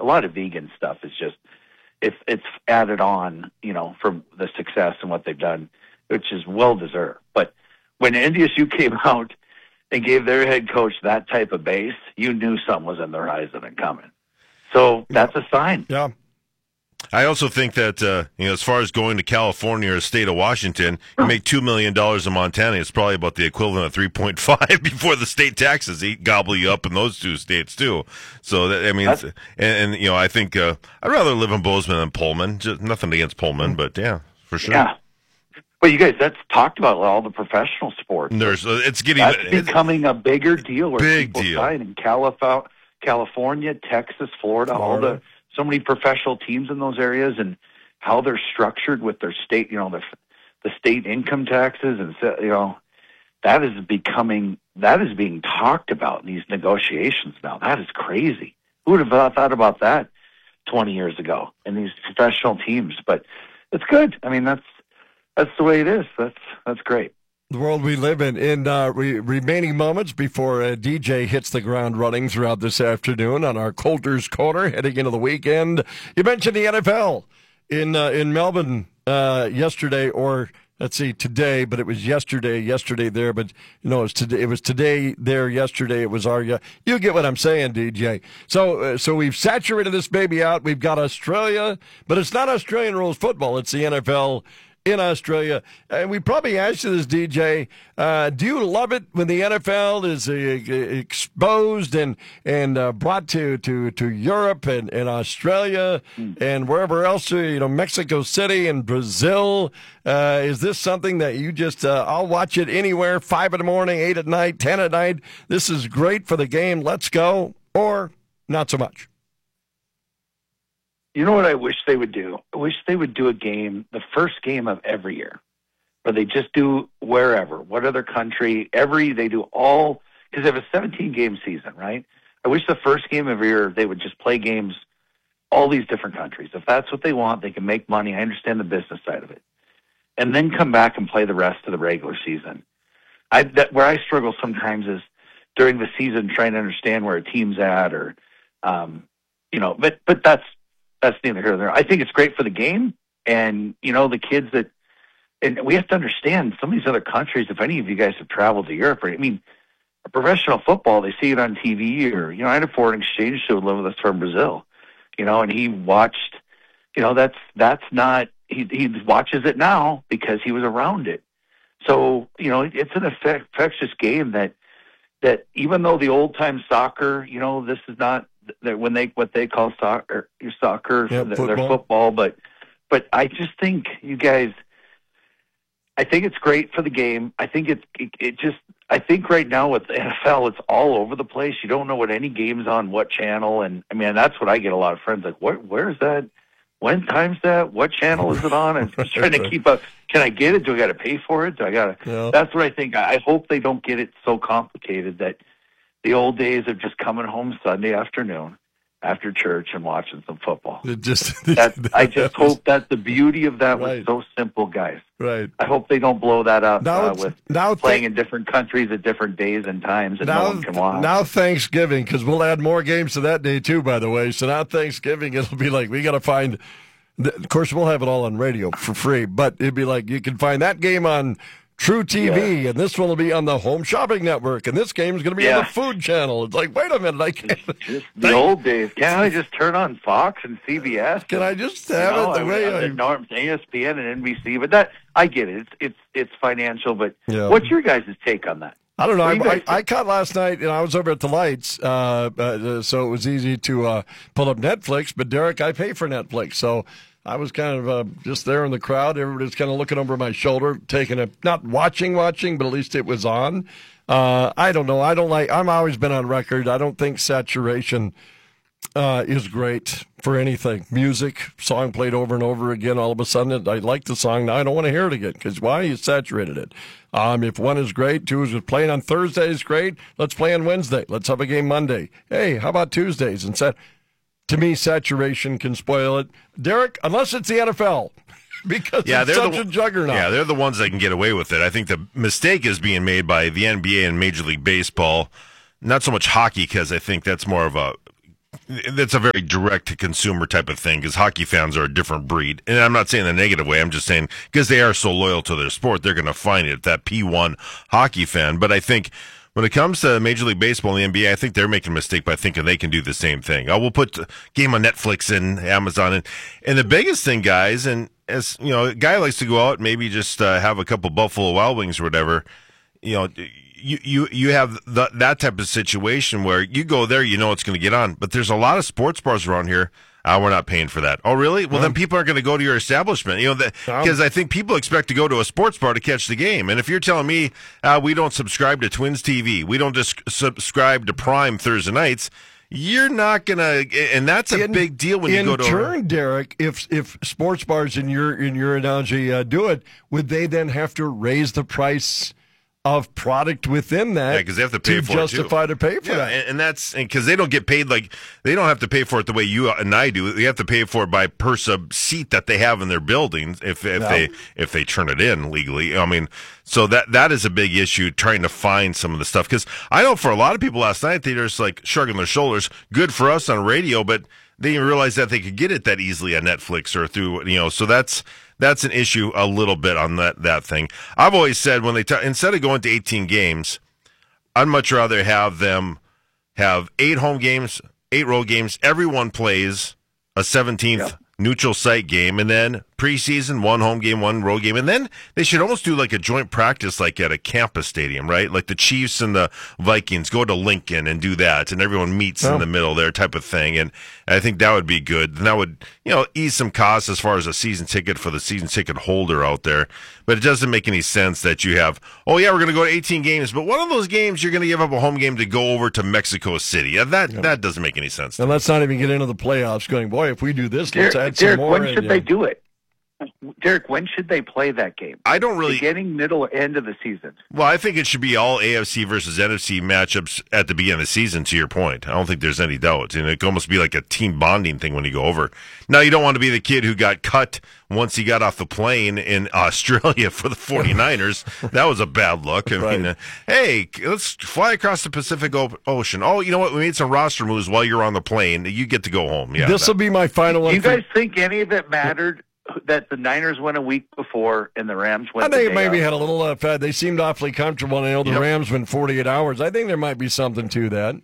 A lot of vegan stuff is just, it's added on, from the success and what they've done, which is well-deserved. But when NDSU came out and gave their head coach that type of base, you knew something was on the horizon and coming. So that's a sign. Yeah. I also think that, as far as going to California or the state of Washington, you make $2 million in Montana. It's probably about the equivalent of 3.5 before the state taxes gobble you up in those two states, too. So, I think I'd rather live in Bozeman than Pullman. Just nothing against Pullman, but, yeah, for sure. Yeah. Well, you guys, that's talked about all the professional sports. It's becoming a bigger deal where big people deal. sign in California, Texas, Florida. So many professional teams in those areas, and how they're structured with their state, the state income taxes, and that is being talked about in these negotiations now. That is crazy. Who would have thought about that 20 years ago in these professional teams? But it's good. I mean, that's the way it is. That's great. The world we live in. Remaining moments before DJ hits the ground running throughout this afternoon on our Coulter's Corner, heading into the weekend. You mentioned the NFL in Melbourne yesterday, or let's see, today, but it was yesterday there, but it was today there, yesterday it was you get what I'm saying, DJ. So we've saturated this baby out. We've got Australia, but it's not Australian rules football. It's the NFL in Australia. And we probably asked you this, DJ. Do you love it when the NFL is exposed and brought to Europe and Australia and wherever else, Mexico City and Brazil? Is this something that you just, I'll watch it anywhere, 5 in the morning, 8 at night, 10 at night. This is great for the game. Let's go. Or not so much? You know what I wish they would do? I wish they would do a game, the first game of every year, where they just do wherever, what other country, they do all, because they have a 17-game season, right? I wish the first game of every year they would just play games, all these different countries. If that's what they want, they can make money. I understand the business side of it. And then come back and play the rest of the regular season. Where I struggle sometimes is during the season trying to understand where a team's at, or, but that's neither here nor there. I think it's great for the game, and the kids and we have to understand some of these other countries. If any of you guys have traveled to Europe, professional football, they see it on TV, or I had a foreign exchange student live with us from Brazil, and he watched, that's not he watches it now because he was around it. So it's an infectious game that even though the old time soccer, this is not. What they call soccer, yeah, their football, but I just think you guys. I think it's great for the game. I think I think right now with the NFL, it's all over the place. You don't know what any game's on what channel, and that's what I get a lot of friends like. Where is that? When time's that? What channel is it on? I'm just trying to keep up. Can I get it? Do I got to pay for it? Do I got to? Yeah. That's what I think. I hope they don't get it so complicated that. The old days of just coming home Sunday afternoon after church and watching some football. I just hope that the beauty of that was so simple, guys. Right. I hope they don't blow that up with now playing in different countries at different days and times, and no one can watch. Now Thanksgiving, because we'll add more games to that day too, by the way. So now Thanksgiving, it'll be like we got to find. Of course, we'll have it all on radio for free, but it'd be like you can find that game on True TV, and this one will be on the Home Shopping Network, and this game is going to be on the Food Channel. It's like, wait a minute, I can't. Just the old days. Can't I just turn on Fox and CBS? Can I just have it the way I norms, ESPN and NBC? But that I get it. It's financial. But what's your guys' take on that? I don't know. I caught last night, and I was over at the Lights, so it was easy to pull up Netflix. But Derek, I pay for Netflix, so. I was kind of just there in the crowd. Everybody's kind of looking over my shoulder, not watching, but at least it was on. I don't know. I've always been on record. I don't think saturation is great for anything. Music, song played over and over again. All of a sudden, I like the song. Now I don't want to hear it again because why? You saturated it. If one is great, two is playing on Thursday is great. Let's play on Wednesday. Let's have a game Monday. Hey, how about Tuesdays? And to me, saturation can spoil it. Derek, unless it's the NFL, because it's such a juggernaut. Yeah, they're the ones that can get away with it. I think the mistake is being made by the NBA and Major League Baseball, not so much hockey, because I think that's more of a that's a very direct-to-consumer type of thing because hockey fans are a different breed. And I'm not saying in a negative way. I'm just saying because they are so loyal to their sport, they're going to find it, that P1 hockey fan. But I think when it comes to Major League Baseball and the NBA, I think they're making a mistake by thinking they can do the same thing. We'll put the game on Netflix and Amazon. And the biggest thing, guys, and as you know, a guy likes to go out and maybe just have a couple Buffalo Wild Wings or whatever, you know, you have that type of situation where you go there, you know it's going to get on. But there's a lot of sports bars around here. We're not paying for that. Oh, really? Well, then people aren't going to go to your establishment. You know, because I think people expect to go to a sports bar to catch the game. And if you're telling me we don't subscribe to Twins TV, we don't just subscribe to Prime Thursday nights, you're not going to. And that's a big deal when you go to. In turn, Derek, if sports bars in your analogy do it, would they then have to raise the price of product within that because they have to pay for justify it to pay for that? And that's because they don't get paid like they don't have to pay for it the way you and I do. They have to pay for it by per sub seat that they have in their buildings if they turn it in legally. I mean, so that is a big issue trying to find some of the stuff because I know for a lot of people last night they're just like shrugging their shoulders. Good for us on radio, but they didn't realize that they could get it that easily on Netflix or through so that's an issue a little bit on that thing. I've always said when instead of going to 18 games, I'd much rather have them have 8 home games, 8 road games. Everyone plays a 17th neutral site game, and then preseason, 1 home game, 1 road game. And then they should almost do like a joint practice like at a campus stadium, right? Like the Chiefs and the Vikings go to Lincoln and do that, and everyone meets in the middle there type of thing. And I think that would be good. And that would, ease some costs as far as a season ticket for the season ticket holder out there. But it doesn't make any sense that you have, we're going to go to 18 games, but one of those games you're going to give up a home game to go over to Mexico City. That doesn't make any sense. And let's not even get into the playoffs going, boy, if we do this, let's add some Derek, more. when should they do it? Derek, when should they play that game? I don't really. Beginning, middle, or end of the season? Well, I think it should be all AFC versus NFC matchups at the beginning of the season, to your point. I don't think there's any doubt. And it could almost be like a team bonding thing when you go over. Now, you don't want to be the kid who got cut once he got off the plane in Australia for the 49ers. That was a bad look. I mean, hey, let's fly across the Pacific Ocean. Oh, you know what? We made some roster moves while you're on the plane. You get to go home. Yeah, this will be my final one. Do you guys think any of it mattered? That the Niners went a week before and the Rams went. I think maybe had a little. They seemed awfully comfortable. And I know the Rams went 48 hours. I think there might be something to that.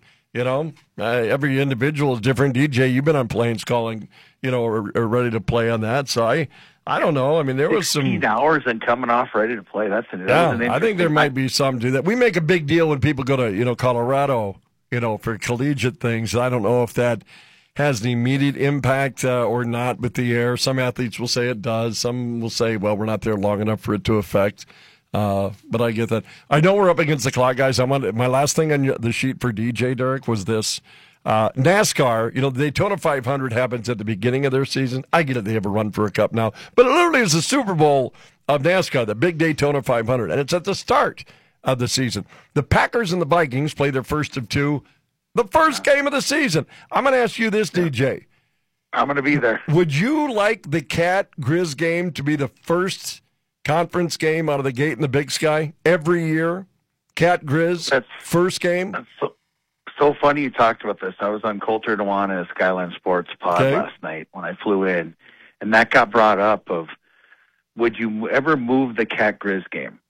Every individual is different. DJ, you've been on planes calling, or ready to play on that. So I don't know. I mean, there was some 16 hours and coming off ready to play. I think there might be something to that. We make a big deal when people go to Colorado, for collegiate things. I don't know if that has an immediate impact or not with the air. Some athletes will say it does. Some will say, well, we're not there long enough for it to affect. But I get that. I know we're up against the clock, guys. My last thing on the sheet for DJ, Derek, was this. NASCAR, the Daytona 500 happens at the beginning of their season. I get it. They have a run for a cup now. But it literally is the Super Bowl of NASCAR, the big Daytona 500. And it's at the start of the season. The Packers and the Vikings play their first of 2. The first game of the season. I'm going to ask you this, DJ. I'm going to be there. Would you like the Cat Grizz game to be the first conference game out of the gate in the Big Sky every year? Cat Grizz, first game? That's so funny you talked about this. I was on Coulter Nuanez Skyline Sports pod last night when I flew in, and that got brought up of, would you ever move the Cat Grizz game?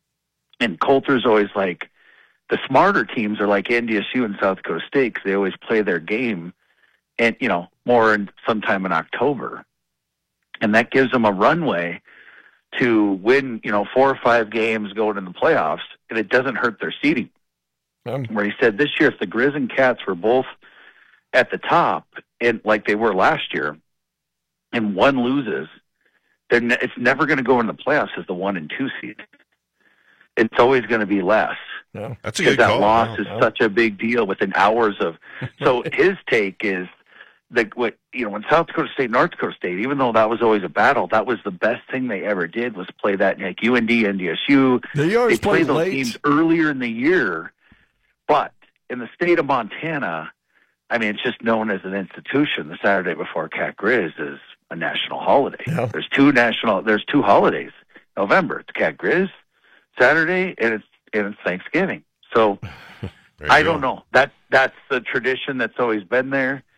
And Coulter's always like, the smarter teams are like NDSU and South Dakota State because they always play their game, and more sometime in October, and that gives them a runway to win 4 or 5 games going in the playoffs, and it doesn't hurt their seeding. Where he said this year, if the Grizz and Cats were both at the top, and like they were last year, and one loses, it's never going to go in the playoffs as the 1 and 2 seed. It's always going to be less. Yeah, that's a good call. That loss is such a big deal within hours of. So his take is that when South Dakota State, North Dakota State, even though that was always a battle, that was the best thing they ever did was play that like UND, NDSU. They played those teams earlier in the year, but in the state of Montana, I mean, it's just known as an institution. The Saturday before Cat Grizz is a national holiday. Yeah. There's 2 holidays. November, it's Cat Grizz Saturday, and it's Thanksgiving. So I don't know. That's the tradition that's always been there.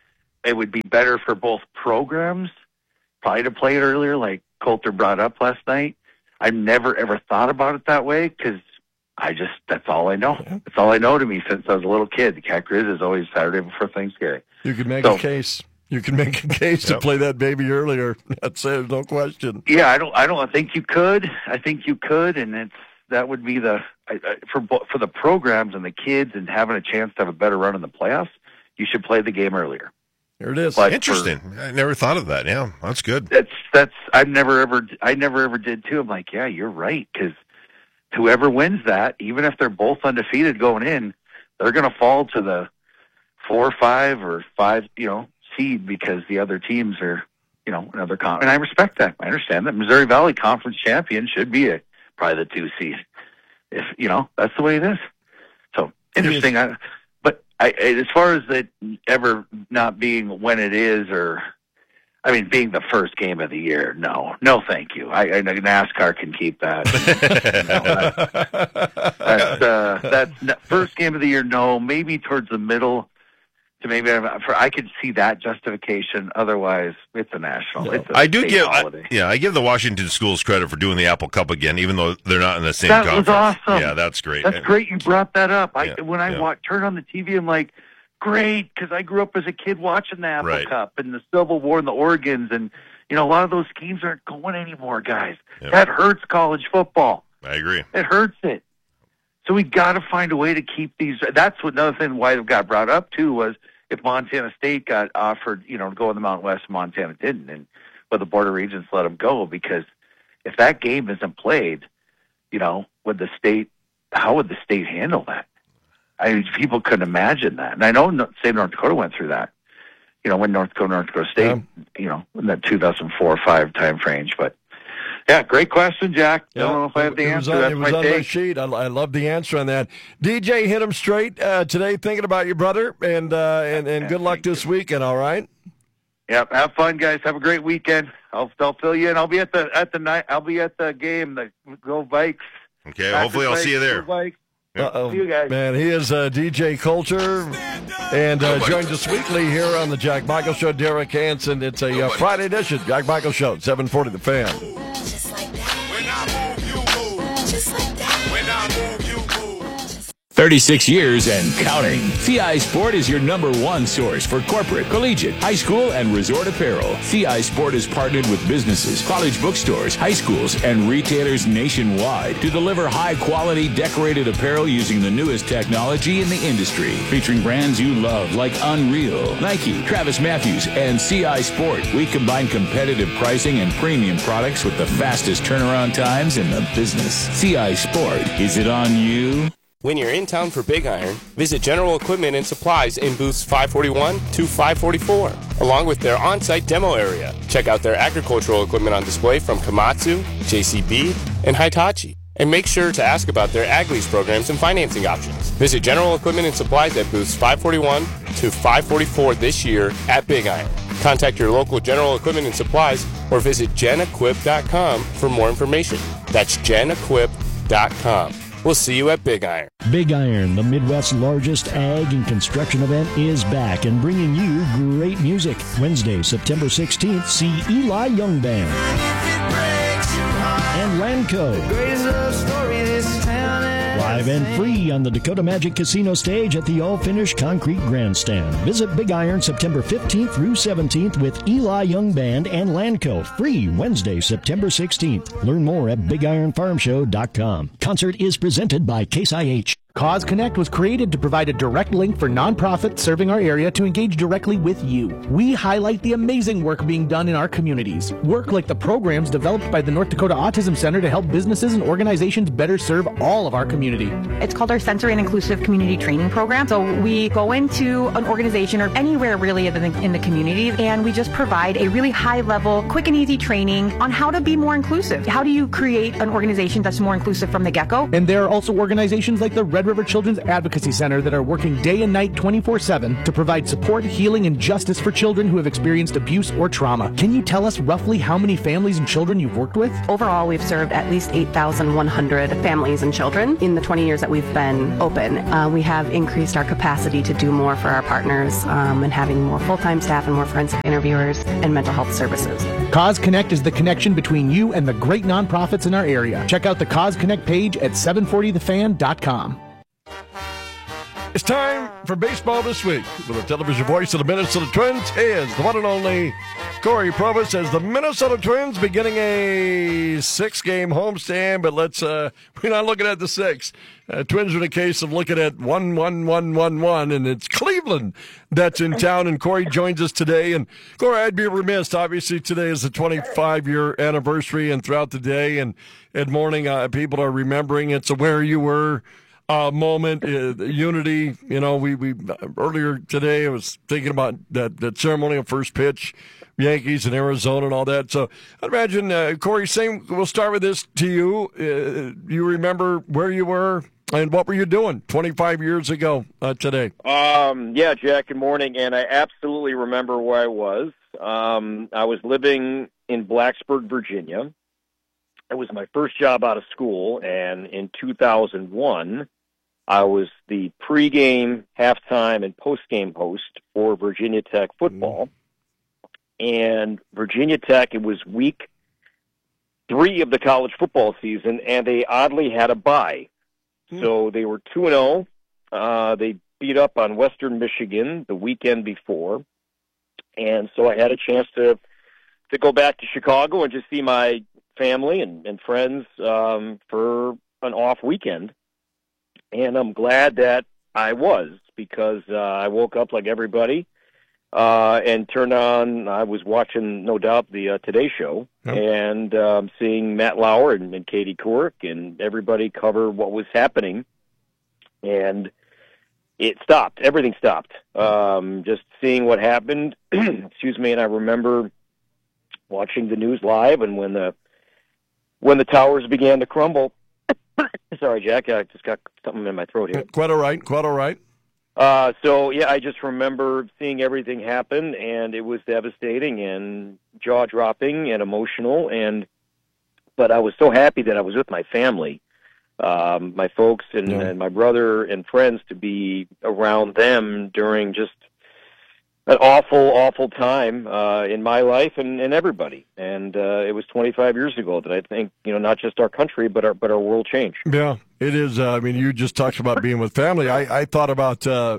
it would be better for both programs probably to play it earlier, like Coulter brought up last night. I've never, ever thought about it that way because that's all I know. That's all I know to me since I was a little kid. The Cat Grizz is always Saturday before Thanksgiving. You could make a case. You can make a case to play that baby earlier. That's it, no question. Yeah, I think you could. I think you could, and that would be for the programs and the kids and having a chance to have a better run in the playoffs. You should play the game earlier. Here it is. But interesting. I never thought of that. Yeah, that's good. I never ever did too. I'm like, yeah, you're right, because whoever wins that, even if they're both undefeated going in, they're going to fall to the 4 or 5 or 5, seed because the other teams are, another and I respect that. I understand that Missouri Valley Conference champion should be probably the 2 seed. If that's the way it is. So interesting. As far as it ever not being when it is, being the first game of the year, no, thank you. NASCAR can keep that. That's first game of the year. No, maybe towards the middle. I could see that justification. Otherwise, it's a national. It's a holiday. I give the Washington schools credit for doing the Apple Cup again, even though they're not in the same conference. That was awesome. Yeah, that's great. That's great you brought that up. When I turn on the TV, I'm like, great, because I grew up as a kid watching the Apple Cup and the Civil War and the Oregons, and a lot of those games aren't going anymore, guys. Yep. That hurts college football. I agree. It hurts it. So we got to find a way to keep these. That's another thing why it got brought up too was. If Montana State got offered, to go in the Mountain West, Montana didn't, but the Board of Regents let them go because if that game isn't played, how would the state handle that? People couldn't imagine that, and I know state of North Dakota went through that. When North Dakota State, in that 2004 or 5 time frame, but. Yeah, great question, Jack. Don't know if I have the answer. That's my take. On my sheet. I love the answer on that. DJ hit him straight today, thinking about your brother, and good luck this weekend. All right. Yep. Have fun, guys. Have a great weekend. I'll fill you in. I'll be at the night. I'll be at the game. The Go Vikes. Okay. Hopefully, I'll see you there. See you guys. Man, he is DJ Coulter, and joins us weekly here on the Jack Michael Show. Derek Hansen. It's a Friday edition. Jack Michael Show, 740 The Fan. 36 years and counting. CI Sport is your #1 source for corporate, collegiate, high school, and resort apparel. CI Sport is partnered with businesses, college bookstores, high schools, and retailers nationwide to deliver high-quality decorated apparel using the newest technology in the industry. Featuring brands you love like Unreal, Nike, Travis Matthews, and CI Sport. We combine competitive pricing and premium products with the fastest turnaround times in the business. CI Sport. Is it on you? When you're in town for Big Iron, visit General Equipment and Supplies in booths 541 to 544, along with their on-site demo area. Check out their agricultural equipment on display from Komatsu, JCB, and Hitachi. And make sure to ask about their ag lease programs and financing options. Visit General Equipment and Supplies at booths 541 to 544 this year at Big Iron. Contact your local General Equipment and Supplies or visit genequip.com for more information. That's genequip.com. We'll see you at Big Iron. Big Iron, the Midwest's largest ag and construction event, is back and bringing you great music. Wednesday, September 16th, see Eli Young Band and Lanco. Live and free on the Dakota Magic Casino stage at the all-finished concrete grandstand. Visit Big Iron September 15th through 17th with Eli Young Band and Lanco. Free Wednesday, September 16th. Learn more at BigIronFarmShow.com. Concert is presented by Case IH. Cause Connect was created to provide a direct link for nonprofits serving our area to engage directly with you. We highlight the amazing work being done in our communities. Work like the programs developed by the North Dakota Autism Center to help businesses and organizations better serve all of our community. It's called our Sensory and Inclusive Community Training Program. So we go into an organization or anywhere really in the community, and we just provide a really high-level, quick and easy training on how to be more inclusive. How do you create an organization that's more inclusive from the get-go? And there are also organizations like the Red Red River Children's Advocacy Center that are working day and night 24/7 to provide support, healing, and justice for children who have experienced abuse or trauma. Can you tell us roughly how many families and children you've worked with? Overall, we've served at least 8,100 families and children in the 20 years that we've been open. We have increased our capacity to do more for our partners and having more full-time staff and more forensic interviewers and mental health services. Cause Connect is the connection between you and the great nonprofits in our area. Check out the Cause Connect page at 740thefan.com. It's time for baseball this week. With the television voice of the Minnesota Twins is the one and only Corey Provis as the Minnesota Twins beginning a 6-game homestand, but we're not looking at the 6. Twins are in a case of looking at 1-1-1-1-1, and it's Cleveland that's in town, and Corey joins us today. And Corey, I'd be remiss. Obviously, today is the 25-year anniversary, and throughout the day and morning, people are remembering it's a where you were moment, unity. You know, we earlier today I was thinking about that ceremony of first pitch, Yankees in Arizona and all that. So I'd imagine, Corey, we'll start with this to you. You remember where you were and what were you doing 25 years ago today? Yeah, Jack, good morning. And I absolutely remember where I was. I was living in Blacksburg, Virginia. It was my first job out of school, and in 2001, I was the pregame, halftime, and postgame host for Virginia Tech football. And Virginia Tech, it was week 3 of the college football season, and they oddly had a bye. So they were 2-0. They beat up on Western Michigan the weekend before. And so I had a chance to go back to Chicago and just see my family and friends for an off weekend. And I'm glad that I was, because I woke up like everybody and turned on, I was watching, no doubt, the Today Show, and seeing Matt Lauer and Katie Couric and everybody cover what was happening. And it stopped. Everything stopped. Just seeing what happened, excuse me, and I remember watching the news live, and when the towers began to crumble. Sorry, Jack, I just got something in my throat here. Quite all right. So, yeah, I just remember seeing everything happen, and it was devastating and jaw-dropping and emotional. But I was so happy that I was with my family, my folks and my brother and friends, to be around them during just an awful time in my life and everybody. And it was 25 years ago that I think, not just our country, but our world changed. Yeah, it is. I mean, you just talked about being with family. I thought about,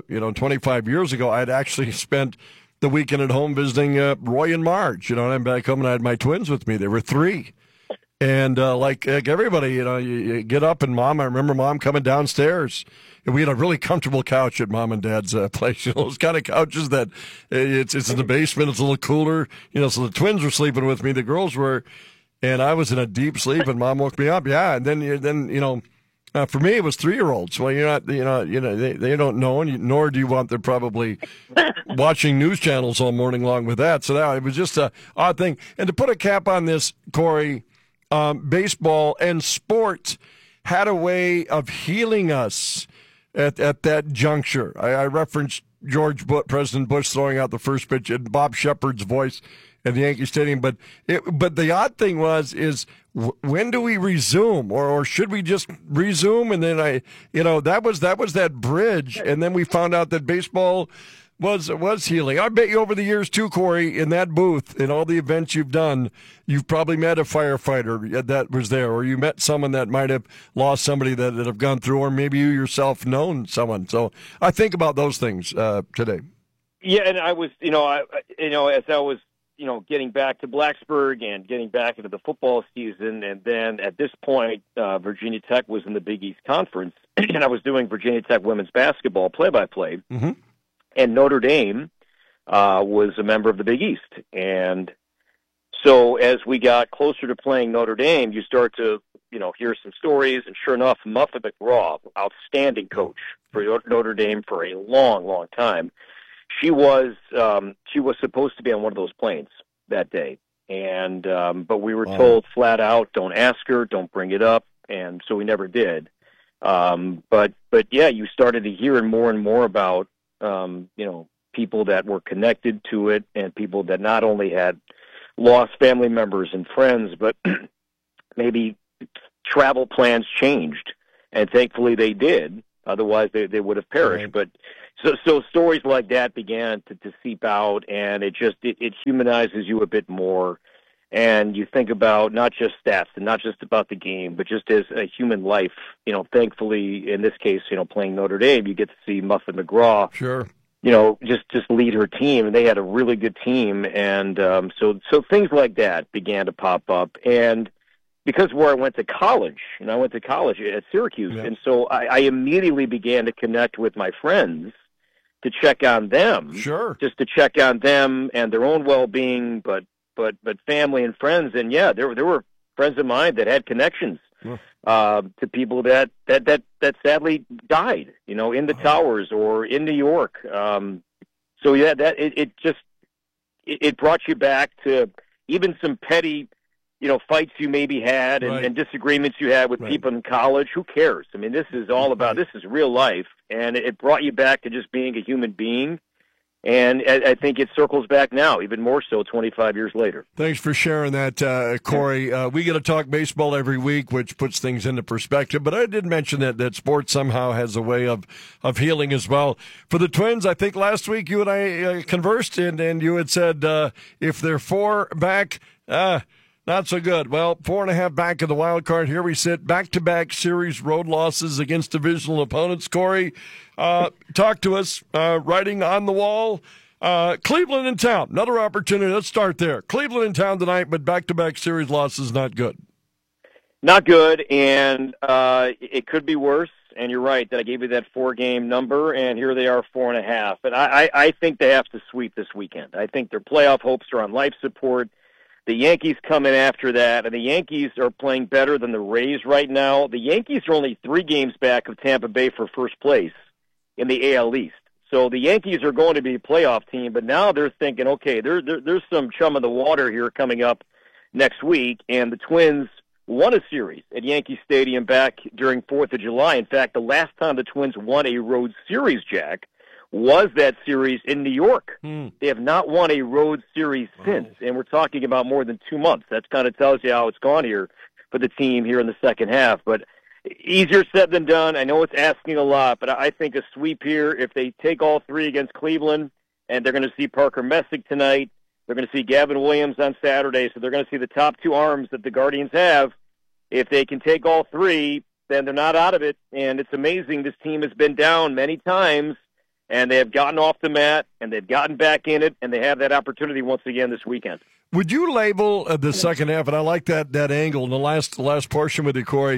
25 years ago, I'd actually spent the weekend at home visiting Roy and Marge. And I'm back home and I had my twins with me. They were 3. And like everybody, you get up and I remember Mom coming downstairs. And we had a really comfortable couch at Mom and Dad's place. Those kind of couches that it's in the basement. It's a little cooler. So the twins were sleeping with me. The girls were, and I was in a deep sleep. And Mom woke me up. Yeah, and then for me it was 3-year-olds. Well, you're not, they don't know, and nor do you want them probably watching news channels all morning long with that. So it was just a odd thing. And to put a cap on this, Corey, baseball and sport had a way of healing us at that juncture. I referenced President Bush throwing out the first pitch and Bob Shepard's voice at the Yankee Stadium. But the odd thing is when do we resume, or should we just resume? And then that was that bridge, and then we found out that baseball was healing. I bet you over the years too, Corey, in that booth, in all the events you've done, you've probably met a firefighter that was there, or you met someone that might have lost somebody that have gone through, or maybe you yourself known someone. So I think about those things today. Yeah, and I was, as I was, getting back to Blacksburg and getting back into the football season, and then at this point, Virginia Tech was in the Big East Conference, and I was doing Virginia Tech women's basketball play-by-play. Mm-hmm. And Notre Dame was a member of the Big East. And so as we got closer to playing Notre Dame, you start to, hear some stories. And sure enough, Muffet McGraw, outstanding coach for Notre Dame for a long, long time, she was supposed to be on one of those planes that day. And but we were told flat out, don't ask her, don't bring it up. And so we never did. But yeah, you started to hear more and more about, people that were connected to it and people that not only had lost family members and friends, but maybe travel plans changed. And thankfully they did. Otherwise they would have perished. Right. But so stories like that began to seep out, and it humanizes you a bit more. And you think about not just stats and not just about the game, but just as a human life. Thankfully, in this case, playing Notre Dame, you get to see Muffet McGraw. Sure. Just lead her team, and they had a really good team. And so things like that began to pop up. And because where I went to college, I went to college at Syracuse, Yeah. and so I immediately began to connect with my friends to check on them. Sure. Just to check on them and their own well-being, but family and friends, and yeah, there were friends of mine that had connections to people that sadly died, in the towers or in New York. So yeah, that it brought you back to even some petty, fights you maybe had and disagreements you had with people in college. Who cares? I mean, this is all about this is real life, and it brought you back to just being a human being. And I think it circles back now, even more so 25 years later. Thanks for sharing that, Corey. We get to talk baseball every week, which puts things into perspective. But I did mention that sports somehow has a way of healing as well. For the Twins, I think last week you and I conversed, and you had said if they're 4 back, not so good. Well, 4.5 back in the wild card. Here we sit, back-to-back series road losses against divisional opponents. Corey, talk to us. Writing on the wall. Cleveland in town. Another opportunity. Let's start there. Cleveland in town tonight, but back-to-back series losses not good. Not good, and it could be worse. And you're right that I gave you that 4-game number, and here they are 4.5. And I think they have to sweep this weekend. I think their playoff hopes are on life support. The Yankees come in after that, and the Yankees are playing better than the Rays right now. The Yankees are only 3 games back of Tampa Bay for first place in the AL East. So the Yankees are going to be a playoff team, but now they're thinking, okay, there's some chum in the water here coming up next week, and the Twins won a series at Yankee Stadium back during 4th of July. In fact, the last time the Twins won a road series, Jack, was that series in New York. They have not won a road series since, and we're talking about more than 2 months. That kind of tells you how it's gone here for the team here in the second half. But easier said than done. I know it's asking a lot, but I think a sweep here, if they take all 3 against Cleveland, and they're going to see Parker Messick tonight, they're going to see Gavin Williams on Saturday, so they're going to see the top 2 arms that the Guardians have. If they can take all 3, then they're not out of it, and it's amazing. This team has been down many times, and they have gotten off the mat, and they've gotten back in it, and they have that opportunity once again this weekend. Would you label the second half, and I like that angle in the last portion with you, Corey,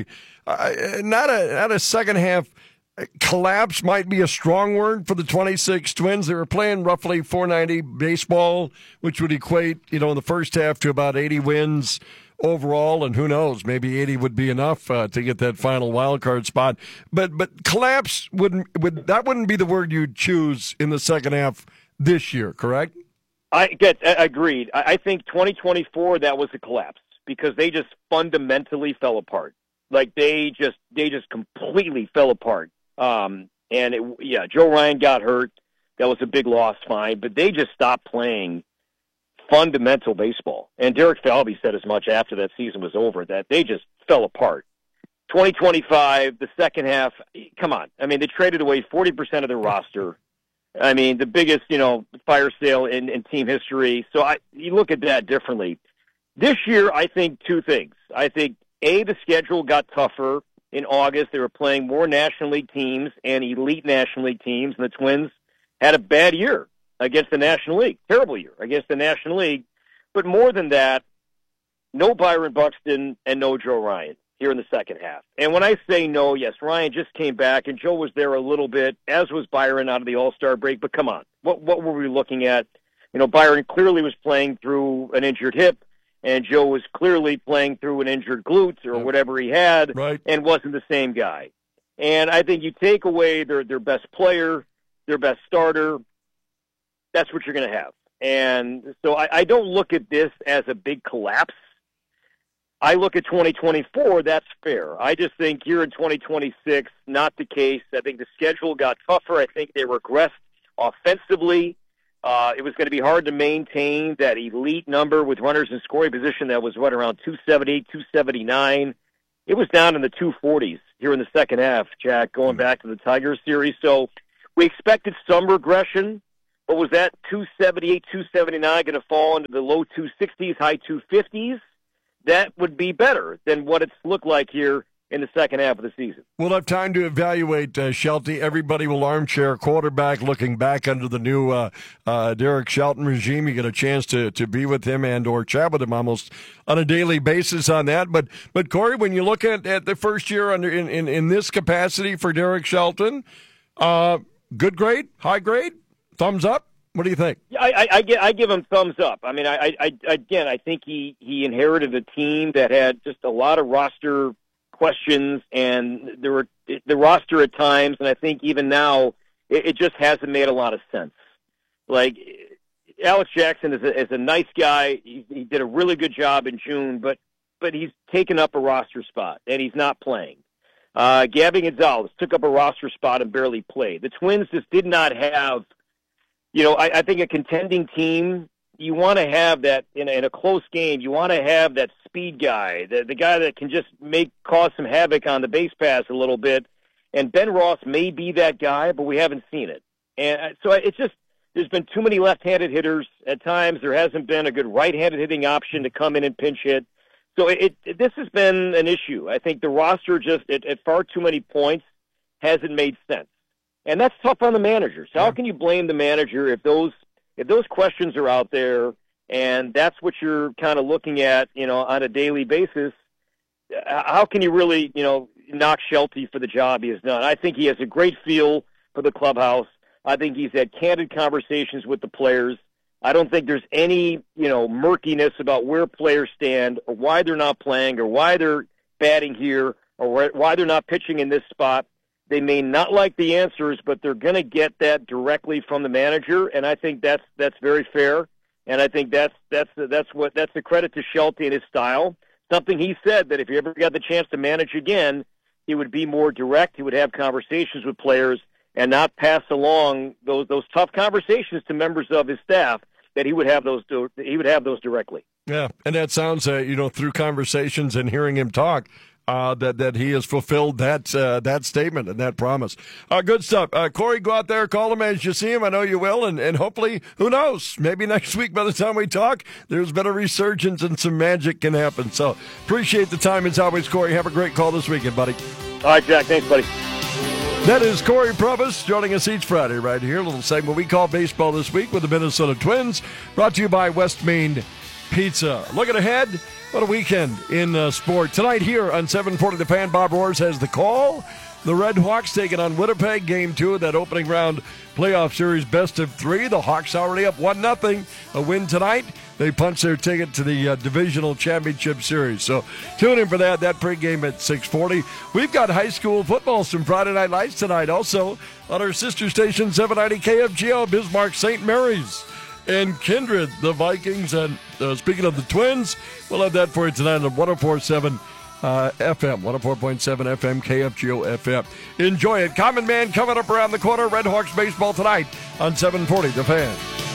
not a second half collapse might be a strong word for the 26 Twins. They were playing roughly .490 baseball, which would equate, in the first half to about 80 wins overall, and who knows, maybe 80 would be enough to get that final wild card spot. But collapse wouldn't be the word you'd choose in the second half this year, correct? Agreed. I think 2024 that was a collapse because they just fundamentally fell apart. Like they just completely fell apart. Joe Ryan got hurt. That was a big loss, fine, but they just stopped playing fundamental baseball. And Derek Falvey said as much after that season was over, that they just fell apart. 2025, the second half, come on. I mean, they traded away 40% of their roster. I mean, the biggest, fire sale in team history. So you look at that differently. This year, I think 2 things. I think, A, the schedule got tougher in August. They were playing more National League teams and elite National League teams, and the Twins had a bad year against the National League. Terrible year against the National League. But more than that, no Byron Buxton and no Joe Ryan here in the second half. And when I say no, yes, Ryan just came back, and Joe was there a little bit, as was Byron out of the All-Star break. But come on, what were we looking at? Byron clearly was playing through an injured hip, and Joe was clearly playing through an injured glute or whatever he had, and wasn't the same guy. And I think you take away their best player, their best starter, that's what you're going to have. And so I don't look at this as a big collapse. I look at 2024, that's fair. I just think here in 2026, not the case. I think the schedule got tougher. I think they regressed offensively. It was going to be hard to maintain that elite number with runners in scoring position that was, around 278, 279. It was down in the 240s here in the second half, Jack, going back to the Tigers series. So we expected some regression, but was that 278, 279 going to fall into the low 260s, high 250s? That would be better than what it's looked like here in the second half of the season. We'll have time to evaluate Shelty. Everybody will armchair quarterback looking back under the new Derek Shelton regime. You get a chance to be with him and or chat with him almost on a daily basis on that. But Corey, when you look at the first year under in this capacity for Derek Shelton, good grade, high grade, thumbs up? What do you think? Yeah, I give him thumbs up. I mean, I think he inherited a team that had just a lot of roster questions, and there were the roster at times, and I think even now it just hasn't made a lot of sense. Like Alex Jackson is a nice guy. He did a really good job in June, but he's taken up a roster spot and he's not playing. Gabby Gonzalez took up a roster spot and barely played. The Twins just did not have. I think a contending team, you want to have that in a close game. You want to have that speed guy, the guy that can just cause some havoc on the base pass a little bit. And Ben Ross may be that guy, but we haven't seen it. And so it's just there's been too many left-handed hitters at times. There hasn't been a good right-handed hitting option to come in and pinch hit. So this has been an issue. I think the roster just at far too many points hasn't made sense. And that's tough on the manager. So how can you blame the manager if those questions are out there and that's what you're kind of looking at, on a daily basis? How can you really, knock Shelty for the job he has done? I think he has a great feel for the clubhouse. I think he's had candid conversations with the players. I don't think there's any, murkiness about where players stand or why they're not playing or why they're batting here or why they're not pitching in this spot. They may not like the answers, but they're going to get that directly from the manager, and I think that's very fair. And I think that's the credit to Shelty and his style. Something he said that if he ever got the chance to manage again, he would be more direct. He would have conversations with players and not pass along those tough conversations to members of his staff. That he would have those directly. Yeah, and that sounds through conversations and hearing him talk. That he has fulfilled that statement and that promise. Good stuff. Corey, go out there, call him as you see him. I know you will, and hopefully, who knows, maybe next week by the time we talk, there's been a resurgence and some magic can happen. So appreciate the time as always, Corey. Have a great call this weekend, buddy. All right, Jack. Thanks, buddy. That is Corey Provis joining us each Friday right here. A little segment we call Baseball This Week with the Minnesota Twins, brought to you by West Main Pizza. Looking ahead, what a weekend in sport. Tonight here on 740 The Fan, Bob Roars has the call. The Red Hawks taking on Winnipeg, Game 2 of that opening round playoff series, best of 3. The Hawks already up 1-0. A win tonight. They punch their ticket to the Divisional Championship Series. So tune in for that pregame at 6:40. We've got high school football, some Friday Night Lights tonight. Also on our sister station, 790 KFGO, Bismarck St. Mary's and Kindred, the Vikings. And speaking of the Twins, we'll have that for you tonight on 104.7 FM, 104.7 FM, KFGO FM. Enjoy it. Common Man coming up around the corner. Red Hawks baseball tonight on 740 The Fan.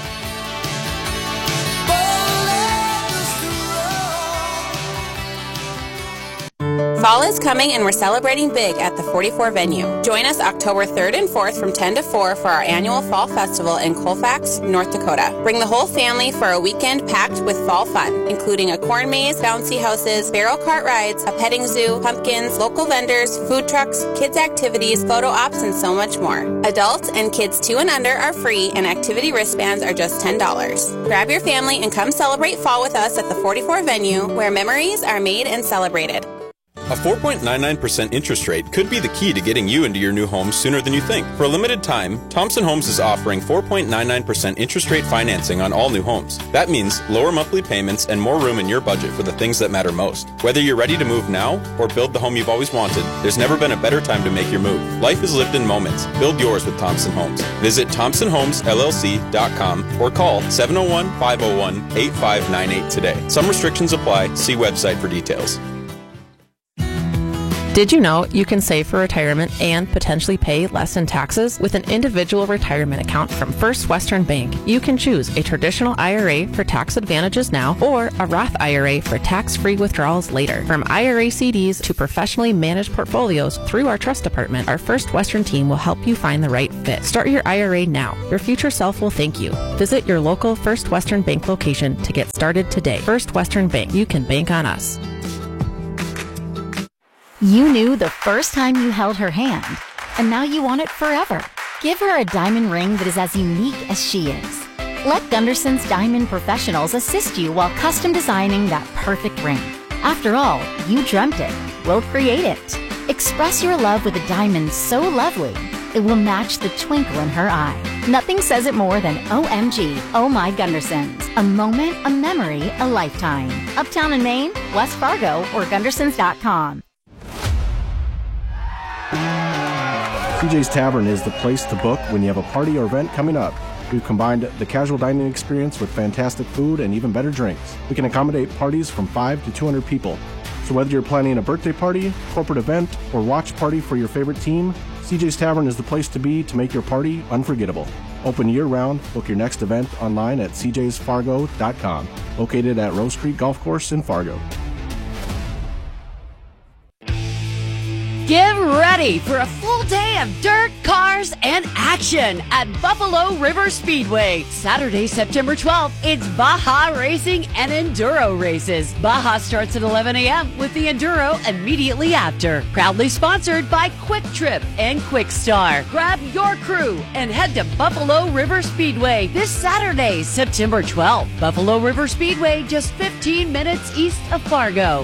Fall is coming and we're celebrating big at the 44 venue. Join us October 3rd and 4th from 10 to 4 for our annual Fall Festival in Colfax, North Dakota. Bring the whole family for a weekend packed with fall fun, including a corn maze, bouncy houses, barrel cart rides, a petting zoo, pumpkins, local vendors, food trucks, kids activities, photo ops, and so much more. Adults and kids 2 and under are free and activity wristbands are just $10. Grab your family and come celebrate fall with us at the 44 venue where memories are made and celebrated. A 4.99% interest rate could be the key to getting you into your new home sooner than you think. For a limited time, Thompson Homes is offering 4.99% interest rate financing on all new homes. That means lower monthly payments and more room in your budget for the things that matter most. Whether you're ready to move now or build the home you've always wanted, there's never been a better time to make your move. Life is lived in moments. Build yours with Thompson Homes. Visit ThompsonHomesLLC.com or call 701-501-8598 today. Some restrictions apply. See website for details. Did you know you can save for retirement and potentially pay less in taxes with an individual retirement account from First Western Bank? You can choose a traditional IRA for tax advantages now or a Roth IRA for tax-free withdrawals later. From IRA CDs to professionally managed portfolios through our trust department, our First Western team will help you find the right fit. Start your IRA now. Your future self will thank you. Visit your local First Western Bank location to get started today. First Western Bank. You can bank on us. You knew the first time you held her hand, and now you want it forever. Give her a diamond ring that is as unique as she is. Let Gunderson's Diamond Professionals assist you while custom designing that perfect ring. After all, you dreamt it. We'll create it. Express your love with a diamond so lovely, it will match the twinkle in her eye. Nothing says it more than OMG, Oh My Gundersons. A moment, a memory, a lifetime. Uptown in Maine, West Fargo, or Gundersons.com. CJ's Tavern is the place to book when you have a party or event coming up. We've combined the casual dining experience with fantastic food and even better drinks. We can accommodate parties from 5 to 200 people. So whether you're planning a birthday party, corporate event, or watch party for your favorite team, CJ's Tavern is the place to be to make your party unforgettable. Open year-round. Book your next event online at cjsfargo.com. Located at Rose Creek Golf Course in Fargo. Get ready for a full day of dirt, cars, and action at Buffalo River Speedway. Saturday, September 12th, it's Baja Racing and Enduro races. Baja starts at 11 a.m. with the Enduro immediately after. Proudly sponsored by Quick Trip and Quick Star. Grab your crew and head to Buffalo River Speedway this Saturday, September 12th. Buffalo River Speedway, just 15 minutes east of Fargo.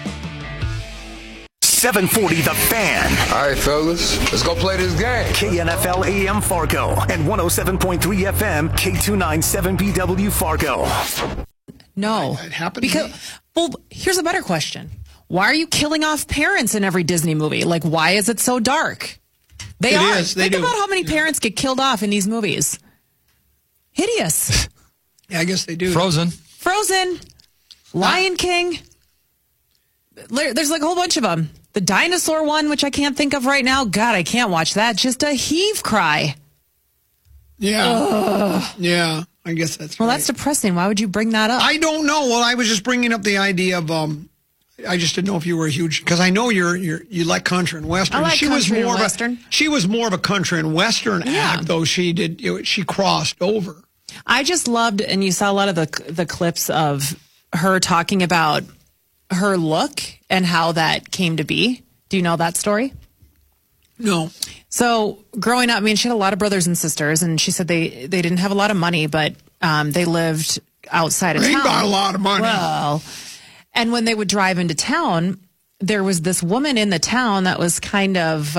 740 The Fan. All right, fellas, let's go play this game. KNFL AM Fargo and 107.3 FM K297BW Fargo. No. It happened well, here's a better question. Why are you killing off parents in every Disney movie? Like, why is it so dark? They are. Think about how many parents get killed off in these movies. Hideous. Yeah, I guess they do. Frozen, Lion King. There's like a whole bunch of them. The dinosaur one, which I can't think of right now. God, I can't watch that. Just a heave cry. Yeah. Ugh. Yeah, I guess that's Well, right. that's depressing. Why would you bring that up? I don't know. Well, I was just bringing up the idea of, I just didn't know if you were a huge, because I know you like country and western. I like country and western. She was more of a country and western act, though she crossed over. I just loved, and you saw a lot of the clips of her talking about her look and how that came to be. Do you know that story? No. So growing up, I mean, she had a lot of brothers and sisters, and she said they didn't have a lot of money, but they lived outside of town. They got a lot of money. Well, and when they would drive into town, there was this woman in the town that was kind of,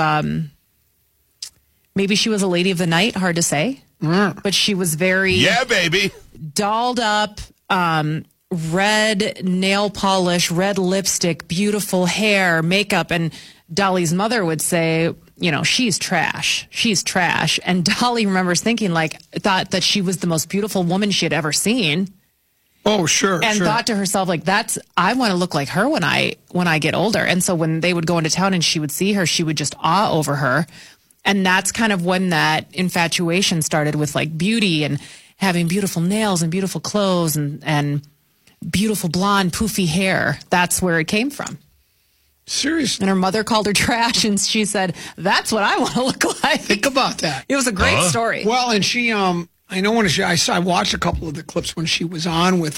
maybe she was a lady of the night, hard to say, but she was very... Yeah, baby. Dolled up, red nail polish, red lipstick, beautiful hair, makeup. And Dolly's mother would say, she's trash. She's trash. And Dolly remembers thought that she was the most beautiful woman she had ever seen. Oh, sure. And thought to herself, I want to look like her when I get older. And so when they would go into town and she would see her, she would just awe over her. And that's kind of when that infatuation started with beauty and having beautiful nails and beautiful clothes and beautiful blonde poofy hair. That's where it came from. Seriously. And her mother called her trash, and she said, that's what I want to look like. Think about that. It was a great story. Well, and she, I know when I watched a couple of the clips when she was on with,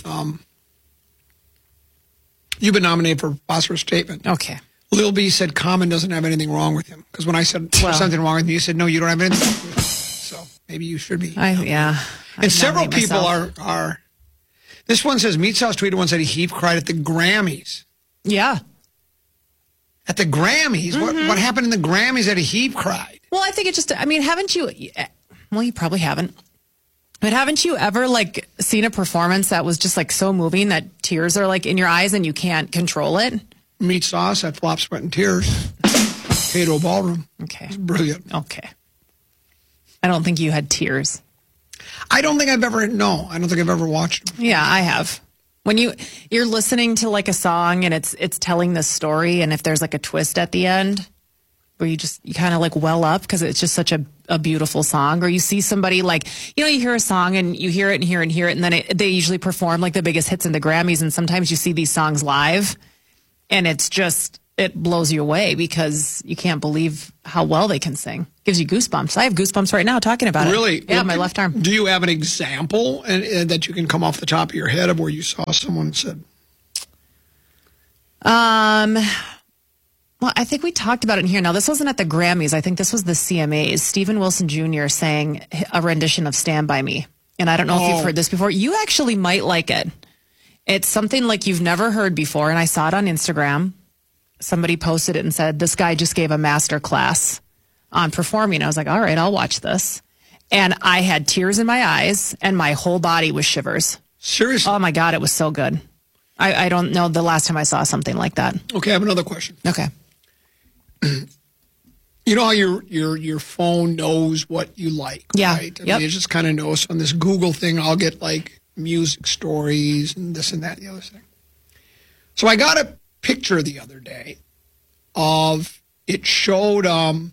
you've been nominated for Phosphorus Statement. Okay. Lil B said Common doesn't have anything wrong with him. Because when I said there's something wrong with me, you said, no, you don't have anything wrong with him. So maybe you should be. And several people are. This one says, Meat Sauce tweeted one said he cried at the Grammys. Yeah. At the Grammys? What happened in the Grammys that he cried? Well, I think haven't you, well, you probably haven't. But haven't you ever like seen a performance that was just like so moving that tears are like in your eyes and you can't control it? Meat Sauce at Flop, Sweat, and Tears. Cato Ballroom. Okay. It's brilliant. Okay. I don't think you had tears. I don't think I've ever watched them. Yeah, I have. When you're listening to like a song and it's telling this story, and if there's like a twist at the end where you kind of like well up because it's just such a beautiful song, or you see somebody like, you hear a song and you hear it and hear it and hear it, and then they usually perform like the biggest hits in the Grammys, and sometimes you see these songs live and it blows you away because you can't believe how well they can sing. Gives you goosebumps. I have goosebumps right now talking about it. Really? Yeah, my left arm. Do you have an example that you can come off the top of your head of where you saw someone said? Well, I think we talked about it in here. Now, this wasn't at the Grammys. I think this was the CMAs. Stephen Wilson Jr. sang a rendition of Stand By Me. And I don't know if you've heard this before. You actually might like it. It's something like you've never heard before. And I saw it on Instagram. Somebody posted it and said, this guy just gave a master class on performing. I was like, all right, I'll watch this. And I had tears in my eyes and my whole body was shivers. Seriously? Oh my God, it was so good. I don't know the last time I saw something like that. Okay, I have another question. Okay. You know how your phone knows what you like, yeah. right? I mean, it just kind of knows. On this Google thing, I'll get like music stories and this and that and the other thing. So I got a picture the other day of, it showed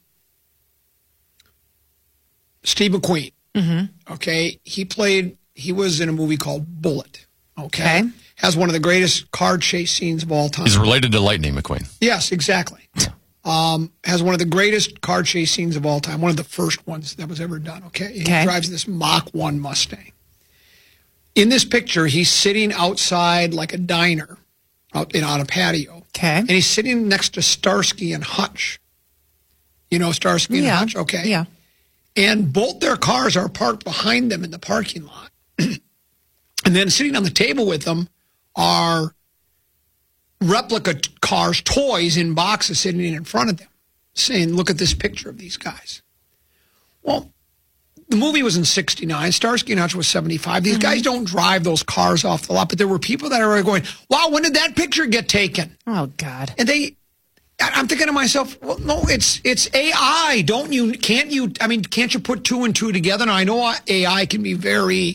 Steve McQueen. Mm-hmm. Okay. He was in a movie called Bullet. Okay. Has one of the greatest car chase scenes of all time. He's related to Lightning McQueen. Yes, exactly. Has one of the greatest car chase scenes of all time. One of the first ones that was ever done. Okay. He drives this Mach 1 Mustang. In this picture, he's sitting outside like a diner on a patio. Okay. And he's sitting next to Starsky and Hutch. You know Starsky and Hutch? Okay. Yeah. And both their cars are parked behind them in the parking lot. And then sitting on the table with them are replica cars, toys in boxes sitting in front of them, saying, look at this picture of these guys. Well, the movie was in 1969. Starsky and Hutch was 1975. These guys don't drive those cars off the lot, but there were people that are going, wow, when did that picture get taken? Oh, God. And I'm thinking to myself, well, no, it's AI. Can't you put two and two together? Now, I know AI can be very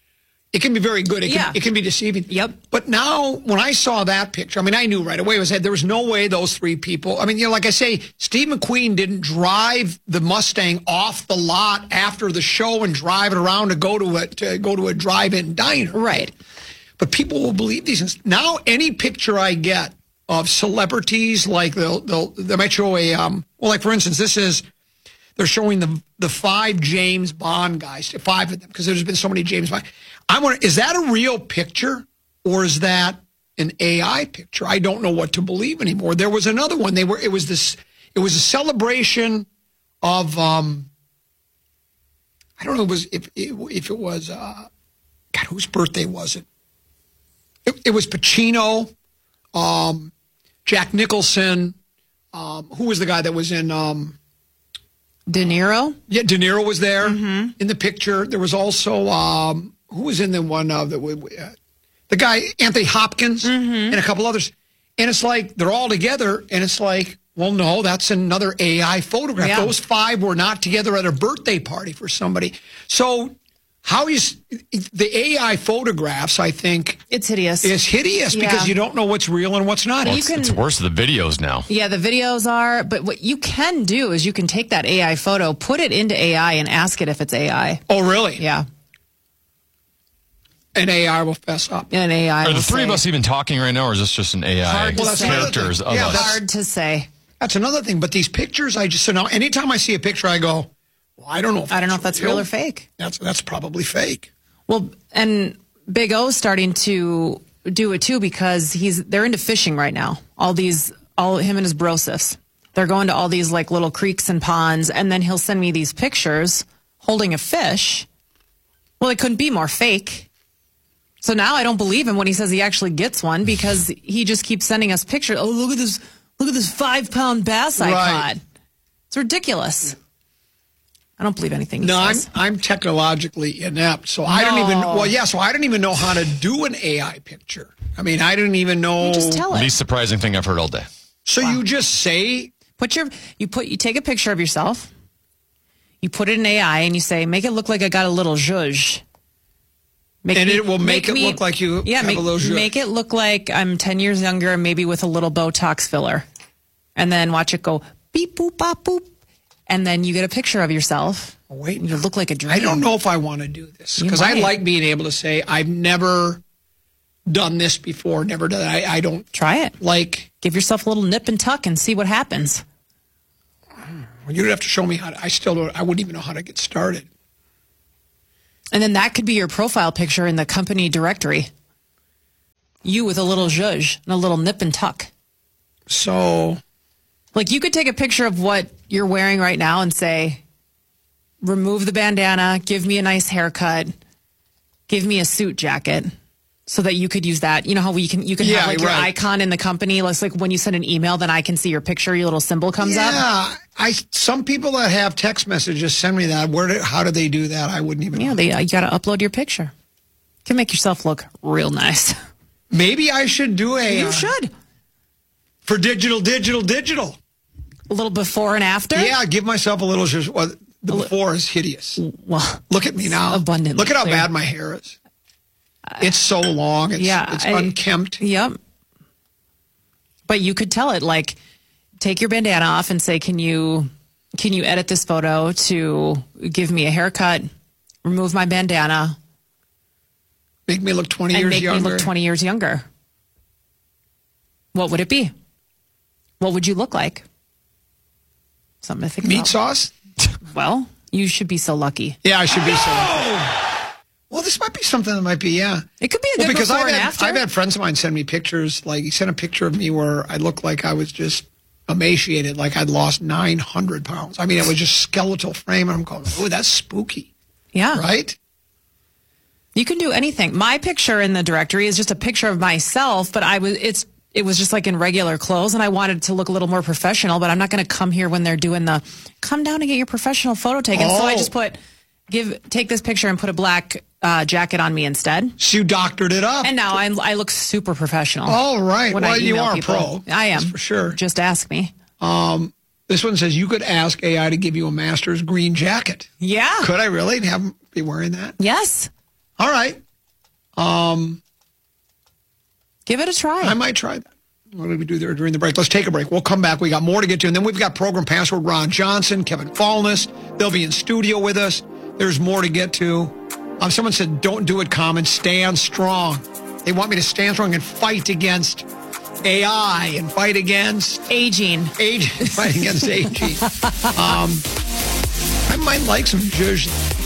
good. It can be deceiving. Yep. But now, when I saw that picture, I mean, I knew right away. There was no way those three people. I mean, like I say, Steve McQueen didn't drive the Mustang off the lot after the show and drive it around to go to a drive-in diner. Right. But people will believe these things. Now, any picture I get of celebrities, like they might show like for instance, they're showing the 5 James Bond guys, 5 of them, because there's been so many James Bond. Is that a real picture or is that an AI picture? I don't know what to believe anymore. There was another one. It was a celebration of I don't know if it was God, whose birthday was it? It was Pacino, Jack Nicholson. Who was the guy that was in De Niro? Yeah, De Niro was there in the picture. There was also who was in the one the guy Anthony Hopkins and a couple others. And it's like they're all together, and it's like, well, no, that's another AI photograph. Yeah. Those 5 were not together at a birthday party for somebody. So how is the AI photographs? I think it's hideous. It's hideous because you don't know what's real and what's not. Well, it's worse than the videos now. Yeah, the videos are. But what you can do is you can take that AI photo, put it into AI, and ask it if it's AI. Oh, really? Yeah. An AI will fess up. An AI. Are the three of us even talking right now, or is this just an AI? Hard to say. Characters of us. Hard to say. That's another thing. But these pictures, so now anytime I see a picture, I go, well, I don't know if that's real or fake. That's probably fake. Well, and Big O's starting to do it too because they're into fishing right now. Him and his brosifs. They're going to all these like little creeks and ponds, and then he'll send me these pictures holding a fish. Well, it couldn't be more fake. So now I don't believe him when he says he actually gets one because he just keeps sending us pictures. Oh, look at this Look at this 5-pound bass I Right. caught. It's ridiculous. I don't believe anything. No, I'm technologically inept, so I don't even. Well, yeah, so I don't even know how to do an AI picture. I mean, I didn't even know. You just tell it. Least surprising thing I've heard all day. So you just say, you take a picture of yourself, you put it in AI, and you say, make it look like I got a little zhuzh. It will make it look like you have a little zhuzh. Make it look like I'm 10 years younger, maybe with a little Botox filler, and then watch it go beep boop bop boop, and then you get a picture of yourself. Oh, wait, you look like a dream. I don't know if I want to do this because I like being able to say I've never done this before, never done. I don't try it. Like, give yourself a little nip and tuck and see what happens. You'd have to show me how to. I still don't. I wouldn't even know how to get started. And then that could be your profile picture in the company directory. You with a little zhuzh and a little nip and tuck. So, like, you could take a picture of what you're wearing right now and say, remove the bandana, give me a nice haircut, give me a suit jacket, so that you could use that. You know how you can have like your icon in the company. It's like when you send an email, then I can see your picture, your little symbol comes up. Yeah, some people that have text messages send me that. How do they do that? I wouldn't even. Yeah, you got to upload your picture. You can make yourself look real nice. Maybe I should do You should. For digital. A little before and after? Yeah, give myself a little. Well, the before is hideous. Well, look at me now. Abundantly look at how clear. bad my hair is. It's so long. It's unkempt. Yep. But you could tell it, like, take your bandana off and say, can you edit this photo to give me a haircut, remove my bandana, make me look 20 years younger. Make me look 20 years younger. What would it be? What would you look like? Something to think about. Meat sauce? Well, you should be so lucky. Yeah, I should be so lucky. Well, this might be something that might be, It could be a good because before and after. I've had friends of mine send me pictures. Like, he sent a picture of me where I looked like I was just emaciated, like I'd lost 900 pounds. I mean, it was just skeletal frame. And I'm going, oh, that's spooky. Yeah. Right? You can do anything. My picture in the directory is just a picture of myself, but it was just like in regular clothes, and I wanted to look a little more professional, but I'm not going to come here when they're doing come down and get your professional photo taken. So I just take this picture and put a black jacket on me instead. So you doctored it up. And now I look super professional. All right. Well, you are people. a pro. I am. That's for sure. Just ask me. This one says you could ask AI to give you a master's green jacket. Yeah. Could I really be wearing that? Yes. All right. Give it a try. I might try that. What did we do there during the break? Let's take a break. We'll come back. We got more to get to. And then we've got program password Ron Johnson, Kevin Fallness. They'll be in studio with us. There's more to get to. Someone said, don't do it, Common. Stand strong. They want me to stand strong and fight against AI and fight against aging. Fight against aging. I might like some zhuzh.